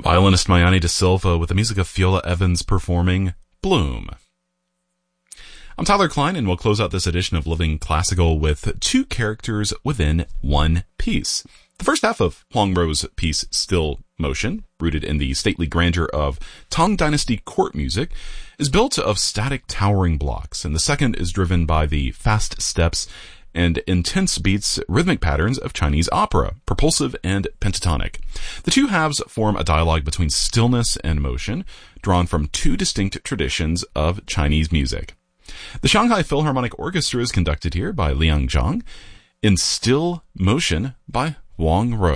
Violinist Mayani da Silva with the music of Fiola Evans performing Bloom. I'm Tyler Klein, and we'll close out this edition of Living Classical with two characters within one piece. The first half of Huang Ruo's piece, Still Motion, rooted in the stately grandeur of Tang Dynasty court music, is built of static towering blocks, and the second is driven by the fast steps and intense beats, rhythmic patterns of Chinese opera, propulsive and pentatonic. The two halves form a dialogue between stillness and motion, drawn from two distinct traditions of Chinese music. The Shanghai Philharmonic Orchestra is conducted here by Liang Zhang, in Still Motion by Huang Ruo.